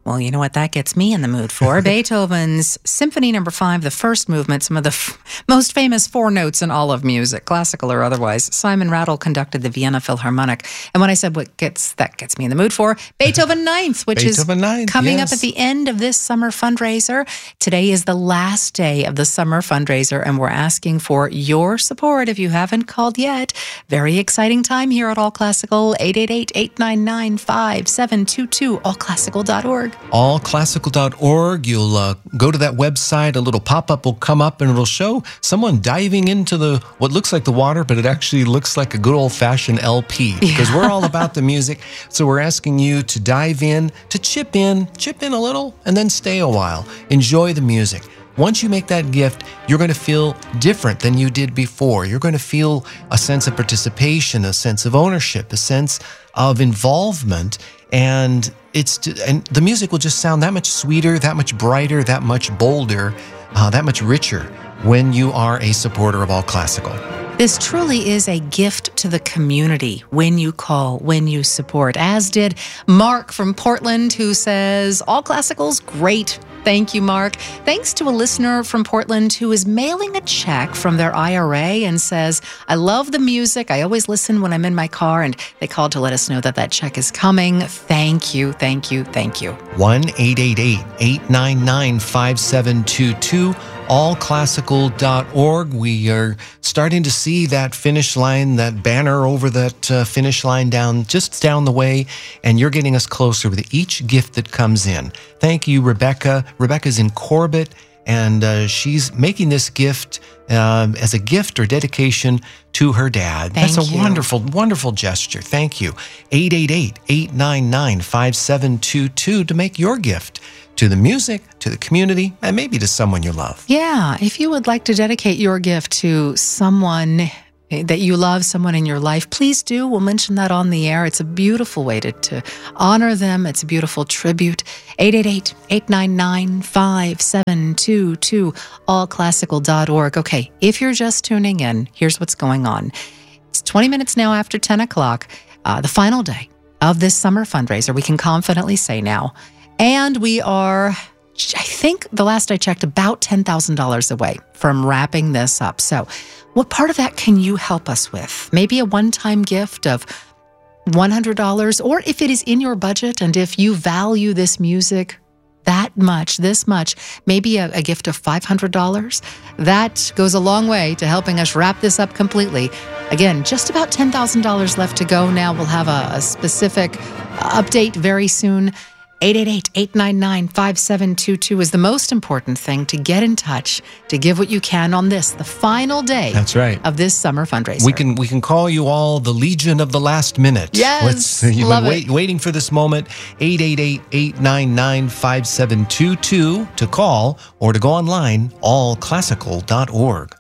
Well, you know what that gets me in the mood for? Beethoven's Symphony No. 5, the first movement, some of the most famous four notes in all of music, classical or otherwise. Simon Rattle conducted the Vienna Philharmonic. And when I said that gets me in the mood for, Beethoven Ninth, which is coming up at the end of this summer fundraiser. Today is the last day of the summer fundraiser, and we're asking for your support if you haven't called yet. Very exciting time here at All Classical, 888-899-5722, allclassical.org. Allclassical.org. You'll go to that website, a little pop-up will come up and it'll show someone diving into what looks like the water, but it actually looks like a good old-fashioned LP, because we're all about the music. So we're asking you to dive in, to chip in a little, and then stay a while. Enjoy the music. Once you make that gift, you're going to feel different than you did before. You're going to feel a sense of participation, a sense of ownership, a sense of involvement, and the music will just sound that much sweeter, that much brighter, that much bolder, that much richer when you are a supporter of All Classical. This truly is a gift to the community when you call, when you support, as did Mark from Portland, who says, All Classical's great. Thank you, Mark. Thanks to a listener from Portland who is mailing a check from their IRA and says, I love the music. I always listen when I'm in my car, and they called to let us know that check is coming. Thank you, thank you, thank you. 1-888-899-5722. allclassical.org. We are starting to see that finish line, that banner over that finish line just down the way, and you're getting us closer with each gift that comes in. Thank you, Rebecca. Rebecca's in Corbett, and she's making this gift as a gift or dedication to her dad. That's a wonderful, wonderful gesture. Thank you. 888-899-5722 to make your gift to the music, to the community, and maybe to someone you love. Yeah, if you would like to dedicate your gift to someone that you love, someone in your life, please do. We'll mention that on the air. It's a beautiful way to honor them. It's a beautiful tribute. 888-899-5722, allclassical.org. Okay, if you're just tuning in, here's what's going on. It's 20 minutes now after 10 o'clock, the final day of this summer fundraiser, we can confidently say now. And we are, I think the last I checked, about $10,000 away from wrapping this up. So what part of that can you help us with? Maybe a one-time gift of $100, or if it is in your budget and if you value this music that much, this much, maybe a gift of $500. That goes a long way to helping us wrap this up completely. Again, just about $10,000 left to go now. We'll have a specific update very soon. 888-899-5722 is the most important thing to get in touch, to give what you can on the final day. That's right. Of this summer fundraiser. We can call you all the Legion of the Last Minute. Yes, you've love been waiting for this moment. 888-899-5722 to call or to go online, allclassical.org.